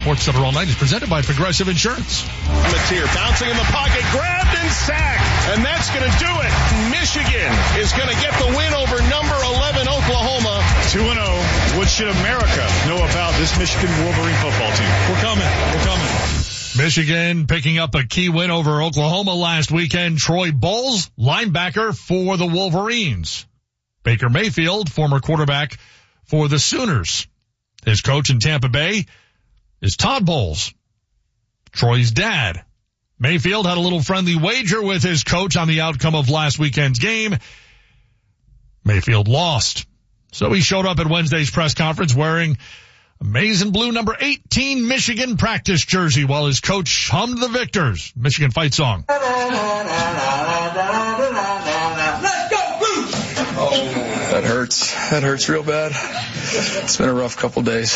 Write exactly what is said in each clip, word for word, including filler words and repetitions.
Sports Center all night is presented by Progressive Insurance. Mateer bouncing in the pocket, grabbed and sacked, and that's going to do it. Michigan is going to get the win over number eleven Oklahoma. two and oh. What should America know about this Michigan Wolverine football team? We're coming. We're coming. Michigan picking up a key win over Oklahoma last weekend. Troy Bowles, linebacker for the Wolverines. Baker Mayfield, former quarterback for the Sooners. His coach in Tampa Bay is Todd Bowles, Troy's dad. Mayfield had a little friendly wager with his coach on the outcome of last weekend's game. Mayfield lost. So he showed up at Wednesday's press conference wearing a maize and blue number eighteen Michigan practice jersey while his coach hummed the Victors Michigan fight song. Let's go, Blue! Oh, that hurts. That hurts real bad. It's been a rough couple days.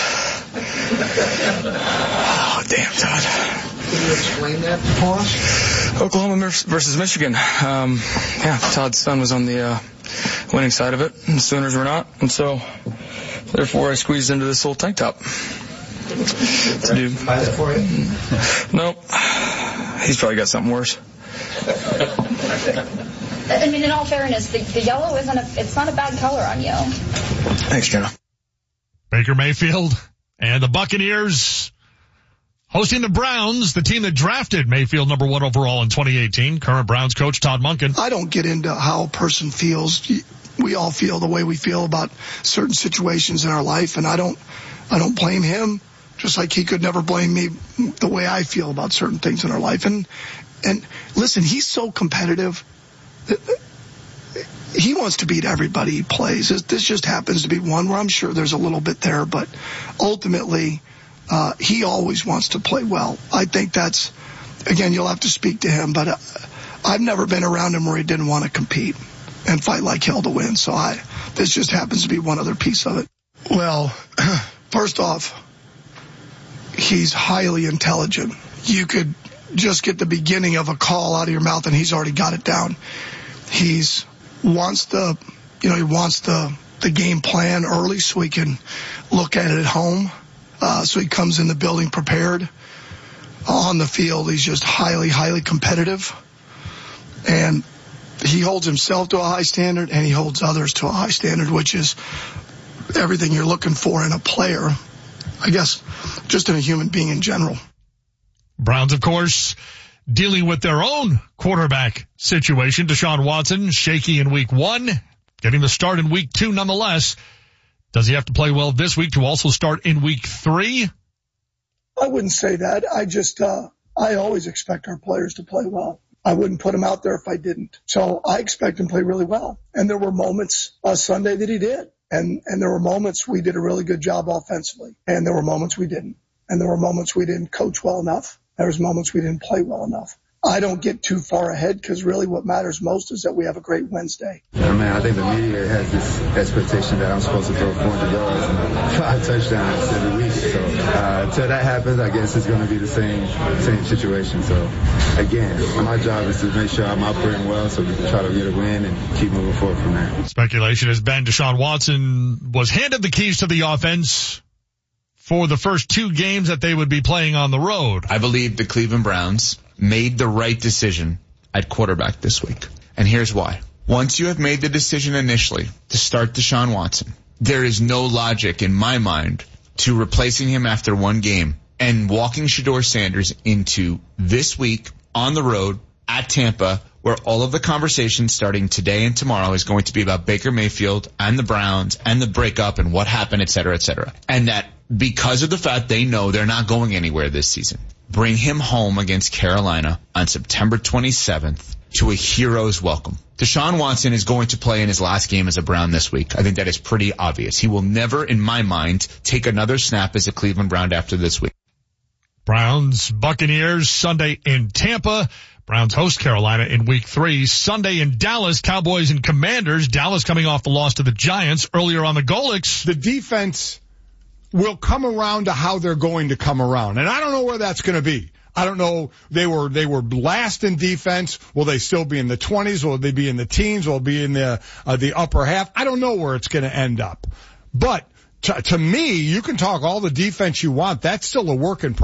Oh, damn, Todd. Can you explain that for us? Oklahoma versus Michigan. Um, yeah, Todd's son was on the uh, winning side of it, and the Sooners were not, and so therefore I squeezed into this little tank top. To do. Buy that for you? Nope. He's probably got something worse. I mean, in all fairness, the, the yellow isn't a, it's not a bad color on you. Thanks, Jenna. Baker Mayfield and the Buccaneers hosting the Browns, the team that drafted Mayfield number one overall in twenty eighteen. Current Browns coach Todd Monken. I don't get into how a person feels. We all feel the way we feel about certain situations in our life, and I don't, I don't blame him, just like he could never blame me the way I feel about certain things in our life. And, and listen, he's so competitive. He wants to beat everybody he plays. This, this just happens to be one where I'm sure there's a little bit there, but ultimately, uh, he always wants to play well. I think that's, again, you'll have to speak to him, but uh, I've never been around him where he didn't want to compete and fight like hell to win. So I, this just happens to be one other piece of it. Well, first off, he's highly intelligent. You could just get the beginning of a call out of your mouth and he's already got it down. He's wants the, you know, he wants the, the game plan early so he can look at it at home. Uh, so he comes in the building prepared. On the field, he's just highly, highly competitive. And he holds himself to a high standard and he holds others to a high standard, which is everything you're looking for in a player, I guess, just in a human being in general. Browns, of course, dealing with their own quarterback situation. Deshaun Watson, shaky in week one, getting the start in week two nonetheless. Does he have to play well this week to also start in week three? I wouldn't say that. I just, uh, I always expect our players to play well. I wouldn't put him out there if I didn't. So I expect him to play really well. And there were moments uh, Sunday that he did. And, and there were moments we did a really good job offensively. And there were moments we didn't. And there were moments we didn't coach well enough. There was moments we didn't play well enough. I don't get too far ahead because really what matters most is that we have a great Wednesday. Yeah, man, I think the media has this expectation that I'm supposed to throw four hundred yards and five touchdowns every week. So uh, until that happens, I guess it's going to be the same same situation. So again, my job is to make sure I'm operating well so we can try to get a win and keep moving forward from there. Speculation has been Deshaun Watson was handed the keys to the offense for the first two games that they would be playing on the road. I believe the Cleveland Browns made the right decision at quarterback this week. And here's why. Once you have made the decision initially to start Deshaun Watson, there is no logic in my mind to replacing him after one game and walking Shedeur Sanders into this week on the road at Tampa, where all of the conversation starting today and tomorrow is going to be about Baker Mayfield and the Browns and the breakup and what happened, et cetera, et cetera. And that because of the fact they know they're not going anywhere this season, bring him home against Carolina on September twenty-seventh to a hero's welcome. Deshaun Watson is going to play in his last game as a Brown this week. I think that is pretty obvious. He will never, in my mind, take another snap as a Cleveland Brown after this week. Browns, Buccaneers, Sunday in Tampa. Browns host Carolina in week three. Sunday in Dallas, Cowboys and Commanders. Dallas coming off the loss to the Giants earlier on the Golics. The defense will come around to how they're going to come around. And I don't know where that's going to be. I don't know. They were, they were last in defense. Will they still be in the twenties? Will they be in the teens? Will they be in the, uh, the upper half? I don't know where it's going to end up. But to, to me, you can talk all the defense you want. That's still a work in progress.